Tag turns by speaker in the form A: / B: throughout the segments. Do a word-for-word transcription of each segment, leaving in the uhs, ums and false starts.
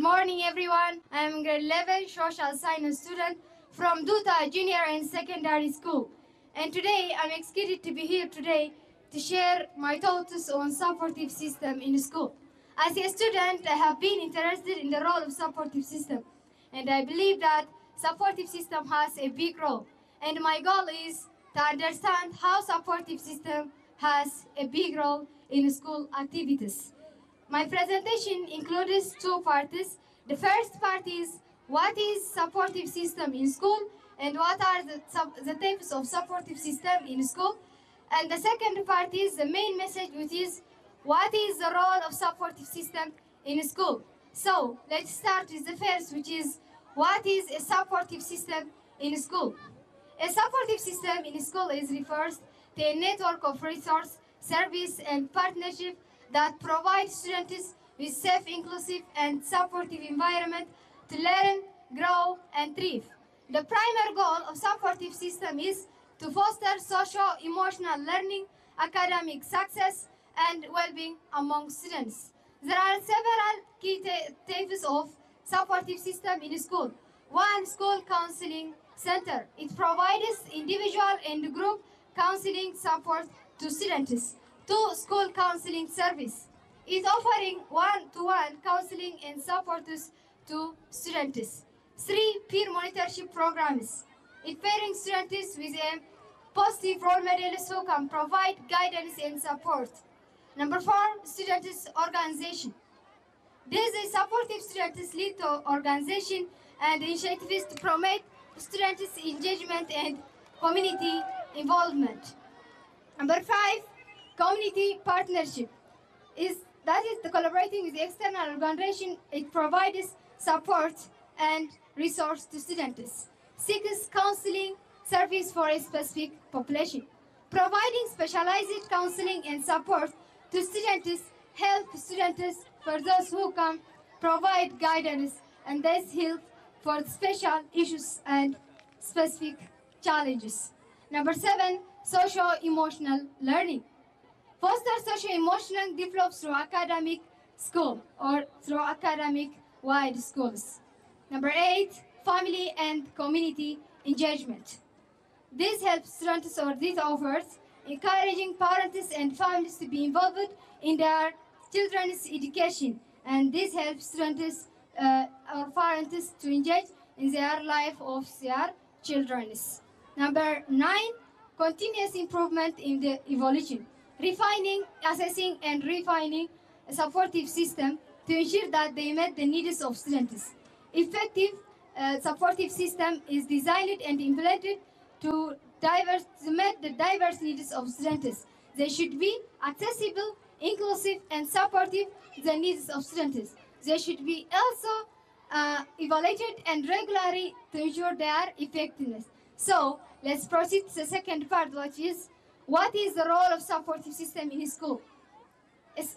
A: morning, everyone. I am grade eleven social science student from Duta Junior and Secondary School. And today, I'm excited to be here today to share my thoughts on supportive system in school. As a student, I have been interested in the role of supportive system, and I believe that supportive system has a big role. And my goal is to understand how supportive system has a big role in school activities. My presentation includes two parts. The first part is what is supportive system in school and what are the, the types of supportive system in school. And the second part is the main message, which is what is the role of supportive system in school. So let's start with the first, which is what is a supportive system in school. A supportive system in school is refers to a network of resource, service, and partnership that provide students with safe, inclusive, and supportive environment to learn, grow, and thrive. The primary goal of supportive system is to foster socio-emotional learning, academic success, and well-being among students. There are several key types of supportive system in school. One, school counseling center. It provides individual and group counseling support to students. Two, school counseling service. It offering one-to-one counseling and support to students. Three, peer mentorship programs. It pairing students with a positive role models who can provide guidance and support. Number four, students organization. These supportive students lead to organization and initiatives to promote students' engagement and community involvement. Number five, community partnership. Is that is the collaborating with the external organization. It provides support and resource to students. Six, counseling service for a specific population. Providing specialized counseling and support to students help students for those who can provide guidance and this help for special issues and specific challenges. Number seven, socio-emotional learning. Foster socio-emotional development through academic school or through academic-wide schools. Number eight, family and community engagement. This helps students or this offers encouraging parents and families to be involved in their children's education, and this helps students uh, or parents to engage in their life of their children. Number nine, continuous improvement in the evolution. Refining, assessing, and refining a supportive system to ensure that they meet the needs of students. Effective uh, supportive system is designed and implemented to, diverse, to meet the diverse needs of students. They should be accessible, inclusive, and supportive to the needs of students. They should be also uh, evaluated and regularly to ensure their effectiveness. So let's proceed to the second part, which is what is the role of supportive system in school? As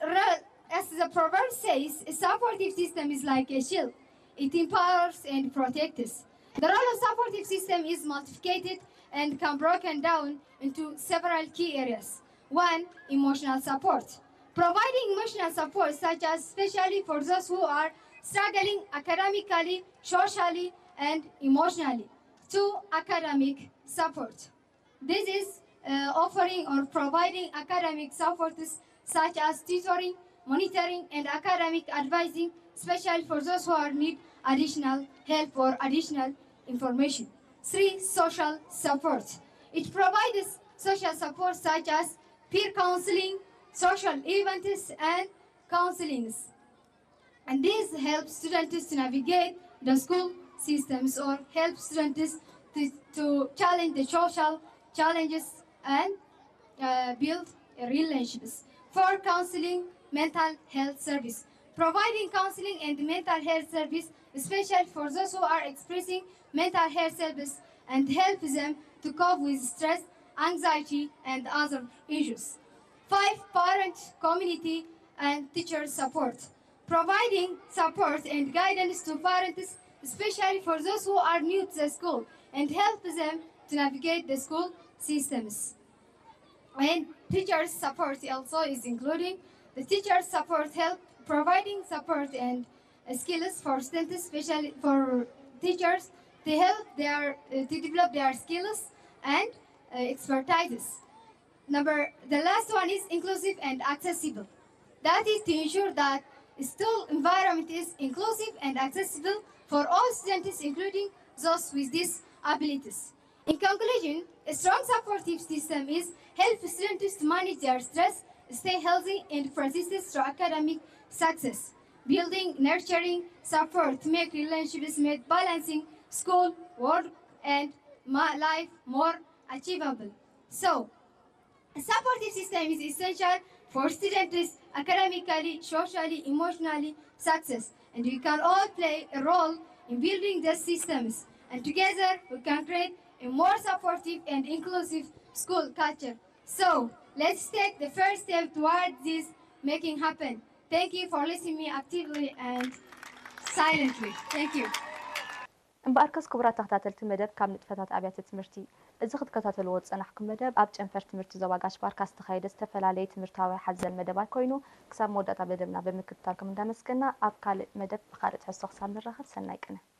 A: the proverb says, a supportive system is like a shield. It empowers and protects. The role of supportive system is multiplicated and can be broken down into several key areas. One, emotional support. Providing emotional support, such as especially for those who are struggling academically, socially, and emotionally. Two, academic support. This is uh, offering or providing academic supports such as tutoring, monitoring, and academic advising, especially for those who are need additional help or additional information. Three, social support. It provides social support such as peer counseling, social events, and counselings. And this helps students to navigate the school systems or help students to, to challenge the social challenges and uh, build relationships. For counseling, mental health service. Providing counseling and mental health service, especially for those who are expressing mental health service and help them to cope with stress, anxiety, and other issues. Five, parent, community, and teacher support. Providing support and guidance to parents, especially for those who are new to the school, and help them to navigate the school systems. And teacher support also is including the teacher support help providing support and skills for students, especially for teachers, to help their uh, to develop their skills and uh, expertises. Number, the last one is inclusive and accessible. That is to ensure that school environment is inclusive and accessible for all students, including those with these abilities. In conclusion, a strong supportive system is help students to manage their stress, stay healthy, and persist through academic success. Building, nurturing support to make relationships made balancing school, work, and life more achievable. So, a supportive system is essential for students academically, socially, emotionally success, and we can all play a role in building these systems. And together we can create a more supportive and inclusive school culture. So let's take the first step towards this making happen. Thank you for listening to me actively and silently. Thank you.
B: እምበኣርከስ ክቡራት ተኸታተልቲ መደብ ካብ ንጥፈታት ኣብያተ ትምህርቲ እዚ ክትከታተልዎ ዝፀናሕኩም መደብ ኣብ ጨንፈር ትምህርቲ ዞባ ጋሽባር ዝተኻየደ ዝተፈላለየ ትምህርታዊ ሓዘል መደባት ኮይኑ ክሳብ መወዳእታ መደብና ብምክትታልኩም እንዳመስገና ኣብ ካልእ መደብ ብካልእ ትሕዝቶ ክሳብ ንራኸብ ሰናይ ቅነ